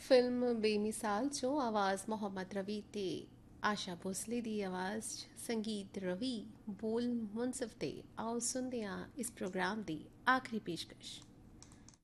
Film ਬੇਮਿਸਾਲ 'ਚੋਂ ਆਵਾਜ਼ ਮੁਹੰਮਦ ਰਵੀ ਤੇ ਆਸ਼ਾ ਭੋਸਲੇ ਦੀ ਆਵਾਜ਼ 'ਚ ਸੰਗੀਤ ਰਵੀ ਬੋਲ ਮੁਨਸਫ ਤੇ ਆਓ ਸੁਣਦੇ ਹਾਂ ਇਸ ਪ੍ਰੋਗਰਾਮ ਦੀ ਆਖਰੀ ਪੇਸ਼ਕਸ਼।